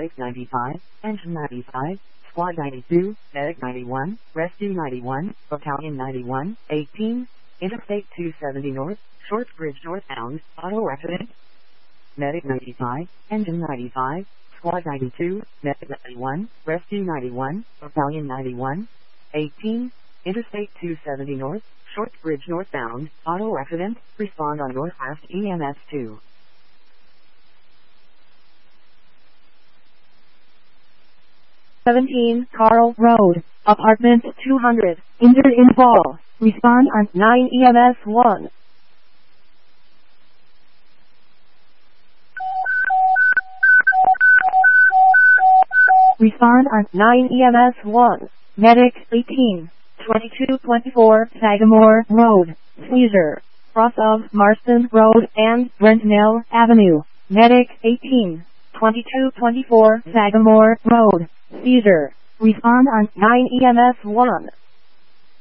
Medic 95, Engine 95, Squad 92, Medic 91, Rescue 91, Battalion 91, 18, Interstate 270 North, Short Bridge northbound, auto accident. Medic 95, Engine 95, Squad 92, Medic 91, Rescue 91, Battalion 91, 18, Interstate 270 North, Short Bridge northbound, auto accident, respond on Northwest EMS 2. Carl Road, Apartment 200, injured in fall, respond on 9 EMS 1. Respond on 9 EMS 1. Medic 18, 2224 Sagamore Road, seizure, cross of Marston Road and Brentnell Avenue. Medic 18, 2224 Sagamore Road, seizure, respond on 9 EMS 1.